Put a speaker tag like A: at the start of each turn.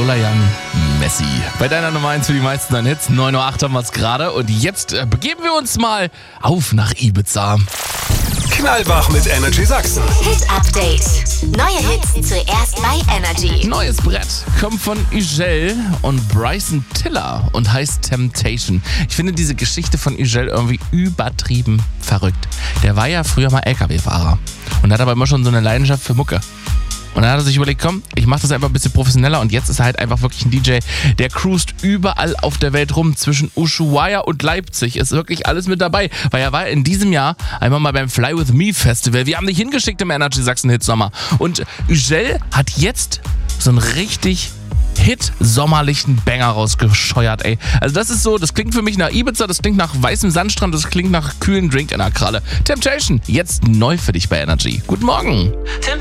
A: Lola Young, Messi. Bei deiner Nummer 1 für die meisten deinen Hits. 9:08 Uhr haben wir es gerade. Und jetzt begeben wir uns mal auf nach Ibiza.
B: Knallwach mit Energy Sachsen.
C: Hit Update. Neue Hits zuerst bei Energy.
A: Neues Brett kommt von Ugel und Bryson Tiller und heißt Temptation. Ich finde diese Geschichte von Ugel irgendwie übertrieben verrückt. Der war ja früher mal LKW-Fahrer und hat aber immer schon so eine Leidenschaft für Mucke. Und dann hat er sich überlegt, komm, ich mache das einfach ein bisschen professioneller und jetzt ist er halt einfach wirklich ein DJ, der cruist überall auf der Welt rum, zwischen Ushuaia und Leipzig, ist wirklich alles mit dabei, weil er war in diesem Jahr einmal mal beim Fly With Me Festival, wir haben dich hingeschickt im Energy Sachsen Hitsommer und Ugel hat jetzt so einen richtig sommerlichen Banger rausgescheuert, ey. Also das ist so, das klingt für mich nach Ibiza, das klingt nach weißem Sandstrand, das klingt nach kühlen Drink in der Kralle. Temptation, jetzt neu für dich bei Energy. Guten Morgen.